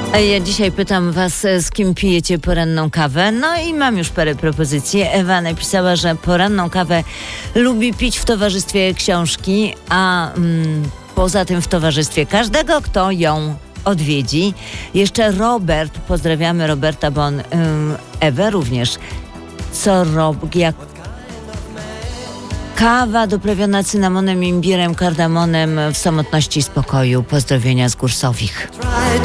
A ja dzisiaj pytam was, z kim pijecie poranną kawę. No i mam już parę propozycji. Ewa napisała, że poranną kawę lubi pić w towarzystwie książki, a poza tym w towarzystwie każdego, kto ją odwiedzi. Jeszcze Robert, pozdrawiamy Roberta, bo on Ewę również. Kawa doprawiona cynamonem, imbirem, kardamonem w samotności i spokoju. Pozdrowienia z Górsowich.